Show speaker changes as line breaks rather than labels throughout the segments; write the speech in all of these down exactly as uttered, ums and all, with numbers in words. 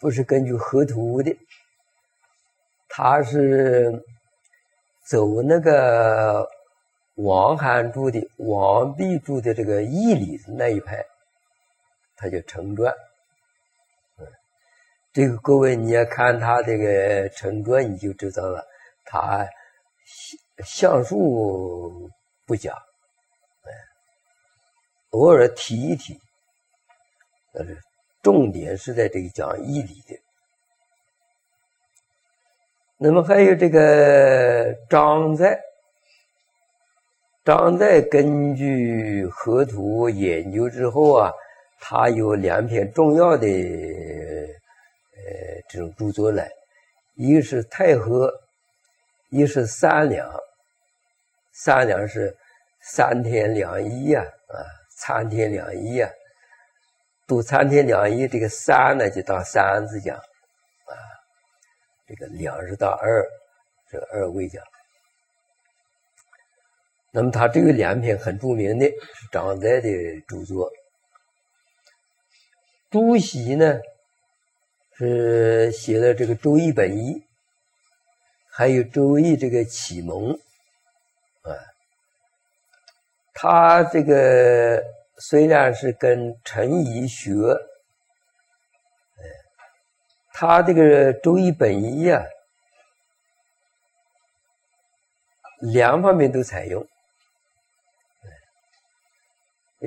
不是根据河图的，他是走那个王罕注的、王弼注的这个义理那一派，他就成传。嗯，这个各位你要看他这个成传，你就知道了，他项数不讲，哎，偶尔提一提，但是重点是在这个讲义理的。那么还有这个张载，张载根据河图研究之后啊，他有两篇重要的呃这种著作来，一个是太和，一是三两。三两是三天两仪啊，啊，参天两仪啊。读参天两仪，这个三呢就当三字讲，啊，这个两是当二，这个二位讲。那么他这个两篇很著名的是张载的著作。朱熹呢是写了这个《周易本义》，还有《周易》这个启蒙。啊，他这个虽然是跟陈颐学，哎，他这个《周易本义》啊，两方面都采用。呃，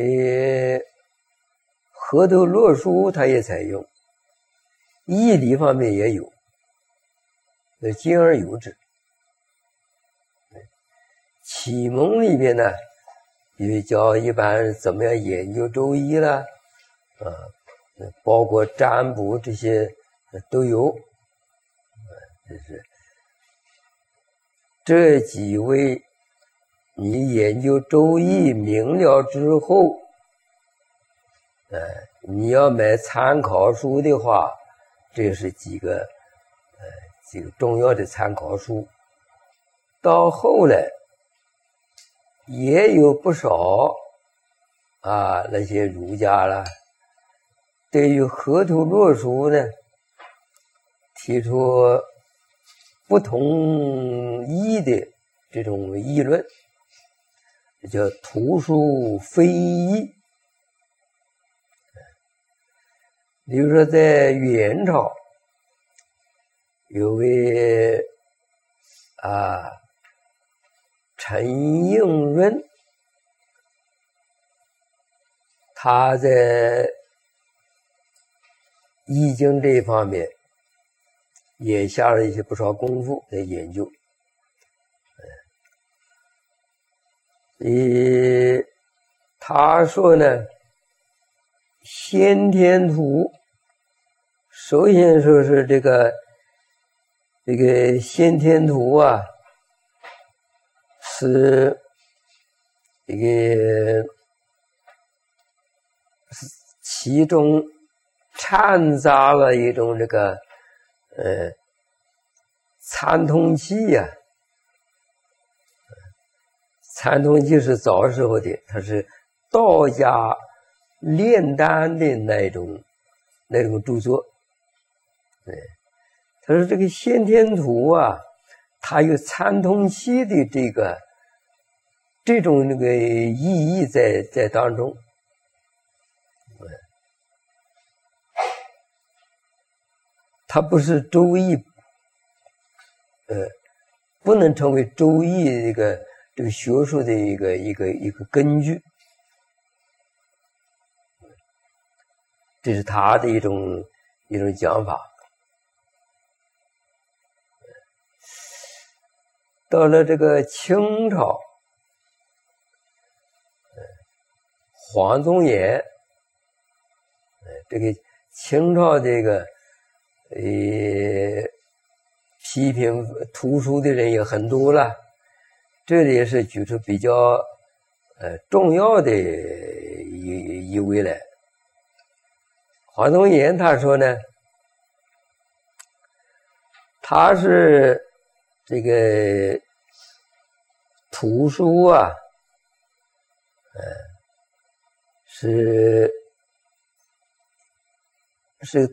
河图洛书他也采用，义理方面也有，呃，兼而有之。启蒙里边呢，也教一般怎么样研究周易啦，啊，包括占卜这些都有。就是这几位，你研究周易明了之后，呃，你要买参考书的话，这是几个呃几个重要的参考书。到后来也有不少啊那些儒家啦，对于河图洛书呢提出不同意的这种议论，叫图书非议。比如说在元朝有位啊陈应润，他在易经这一方面也下了一些不少功夫在研究。呃，他说呢，先天图，首先说是这个这个先天图啊，是这个其中掺杂了一种这个呃参通气呀、啊，参通气是早时候的，它是道家炼丹的那种那种著作。对，他说这个先天图啊，它有参通气的这个这种那个意义在在当中。它不是周易，呃，不能成为周易这个这个学术的一个一个一个根据，这是他的一种一种讲法。到了这个清朝，黄宗衍，这个清朝这个呃批评图书的人也很多了，这里也是举出比较呃重要的一一位来。黄宗衍他说呢，他是这个图书啊，呃，是是